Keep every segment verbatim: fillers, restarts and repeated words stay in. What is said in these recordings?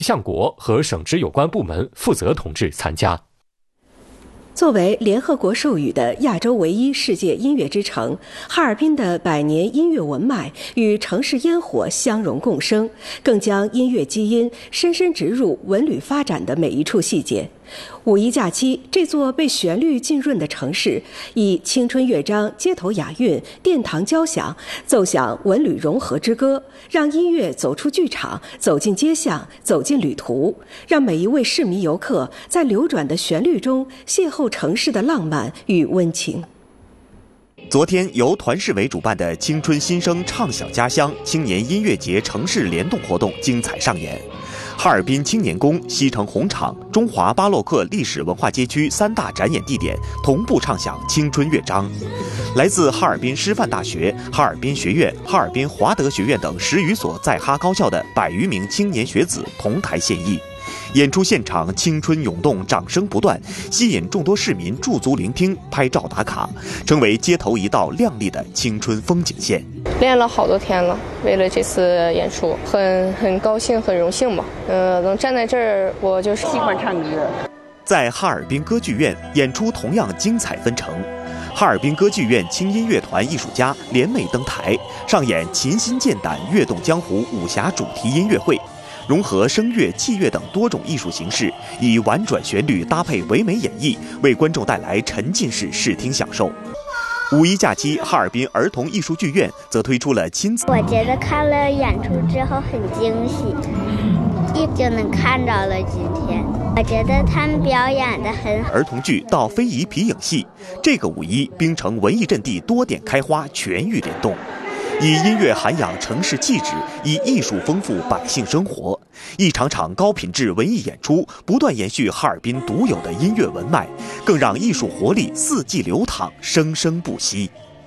相国和省直有关部门负责同志参加。 作为联合国授予的亚洲唯一世界音乐之城，哈尔滨的百年音乐文脉与城市烟火相融共生，更将音乐基因深深植入文旅发展的每一处细节。五一假期，这座被旋律浸润的城市，以青春乐章、街头雅韵、殿堂交响，奏响文旅融合之歌，让音乐走出剧场，走进街巷，走进旅途，让每一位市民游客在流转的旋律中邂逅城市的浪漫与温情。 昨天，由团市委主办的“青春新生唱响家乡”青年音乐节城市联动活动精彩上演。哈尔滨青年宫、西城红场、中华巴洛克历史文化街区三大展演地点同步唱响青春乐章。来自哈尔滨师范大学、哈尔滨学院、哈尔滨华德学院等十余所在哈高校的百余名青年学子同台献艺。演出现场青春涌动，掌声不断，吸引众多市民驻足聆听、拍照打卡，成为街头一道亮丽的青春风景线。 练了好多天了，为了这次演出，很很高兴，很荣幸吧。呃，能站在这儿，我就是喜欢唱歌。 在哈尔滨歌剧院演出同样精彩纷呈，哈尔滨歌剧院轻音乐团艺术家联袂登台，上演琴心剑胆跃动江湖武侠主题音乐会。融合声乐、器乐等多种艺术形式，以婉转旋律搭配唯美演绎，为观众带来沉浸式视听享受。五一假期，哈尔滨儿童艺术剧院则推出了亲子。 我觉得看了演出之后很惊喜，一就能看着了今天。我觉得他们表演得很好。 儿童剧到非遗皮影戏，这个五一，冰城文艺阵地多点开花，全域联动。以音乐涵养城市气质，以艺术丰富百姓生活。一场场高品质文艺演出，不断延续哈尔滨独有的音乐文脉，更让艺术活力四季流淌，生生不息。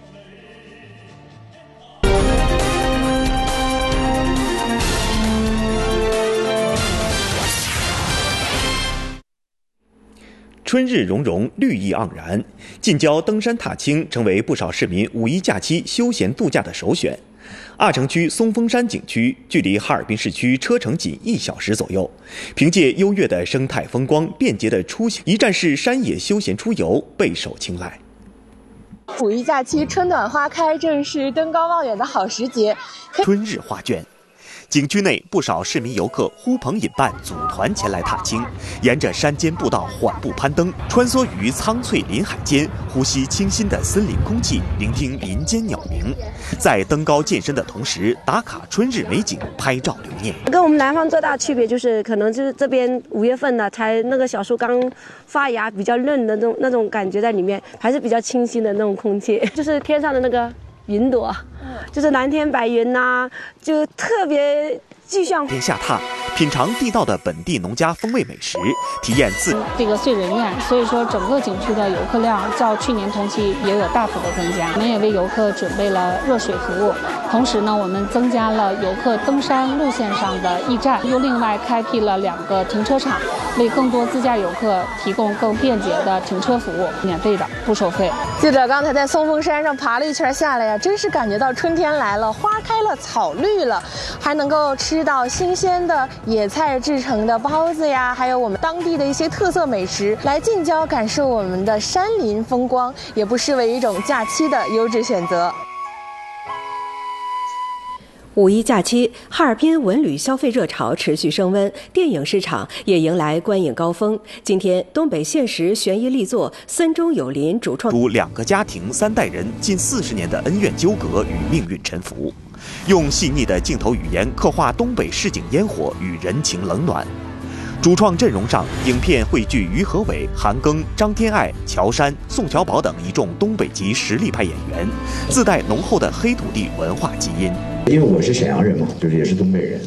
春日融融，绿意盎然，近郊登山踏青成为不少市民五一假期休闲度假的首选。阿城区松峰山景区距离哈尔滨市区车程仅一小时左右，凭借优越的生态风光、便捷的出行，一站式山野休闲出游备受青睐。 五一假期春暖花开，正是登高望远的好时节。 春日画卷。景区内不少市民游客呼朋引伴组团前来踏青，沿着山间步道缓步攀登，穿梭于苍翠林海间，呼吸清新的森林空气，聆听林间鸟鸣，在登高健身的同时打卡春日美景，拍照留念。 跟我们南方最大的区别就是，可能就是这边五月份呢，才那个小树刚发芽，比较嫩的那种那种感觉在里面，还是比较清新的那种空气，就是天上的那个云朵，就是蓝天白云呐、啊，就特别具象。 天下榻，品尝地道的本地农家风味美食，体验自这个岁人宴，所以说整个景区的游客量较去年同期也有大幅的增加。我们也为游客准备了热水服务，同时呢，我们增加了游客登山路线上的驿站，又另外开辟了两个停车场，为更多自驾游客提供更便捷的停车服务，免费的，不收费。 记者刚才在松峰山上爬了一圈下来呀，真是感觉到春天来了，花开了，草绿了，还能够吃到新鲜的野菜制成的包子呀，还有我们当地的一些特色美食，来近郊感受我们的山林风光，也不失为一种假期的优质选择。 五一假期，哈尔滨文旅消费热潮持续升温，电影市场也迎来观影高峰。今天，东北现实悬疑力作《森中有林》主创出两个家庭三代人近四十年的恩怨纠葛与命运沉浮，用细腻的镜头语言刻画东北市井烟火与人情冷暖。主创阵容上，影片汇聚于和伟、韩庚、张天爱、乔杉、宋小宝等一众东北籍实力派演员，自带浓厚的黑土地文化基因。 因为我是沈阳人嘛，就是也是东北人。